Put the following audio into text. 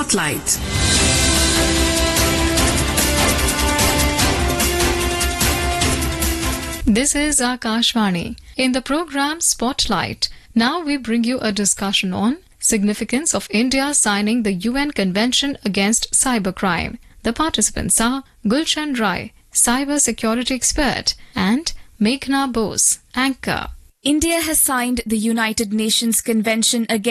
Spotlight. This is Akashvani. In the program Spotlight, now we bring you a discussion on significance of India signing the UN Convention Against Cybercrime. The participants are Gulshan Rai, cyber security expert, and Meghna Bose, anchor. India has signed the United Nations Convention Against